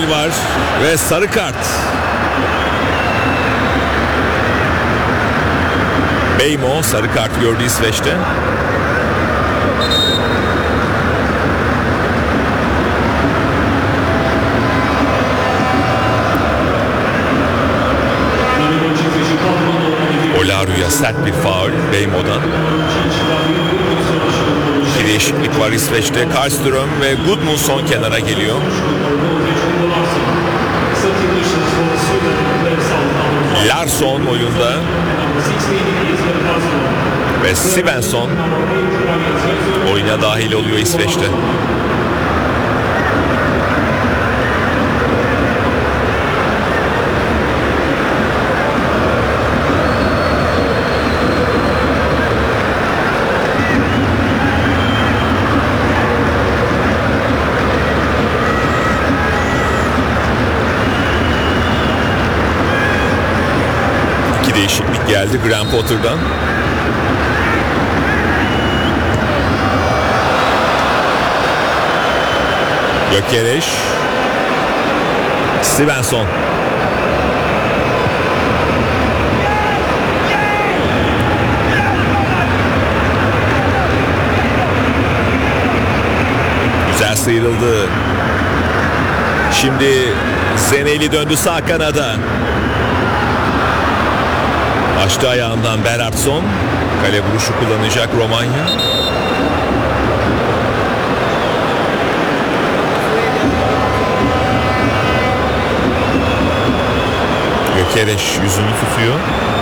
faul var ve sarı kart. Beymo sarı kart gördü İsveç'te. Olaru'ya sert bir faul Beymo'dan. Bir değişiklik var İsveç'te. Karlström ve Gudmundsson kenara geliyor. Larsson oyunda ve Svensson oyuna dahil oluyor İsveç'te. Değişiklik geldi Graham Potter'dan. Gyökeres, Svensson. Güzel sıyrıldı. Şimdi Zeneli döndü sağ kanada. Açtı ayağından Berardsson. Kale vuruşu kullanacak Romanya. Gyökeres yüzünü tutuyor.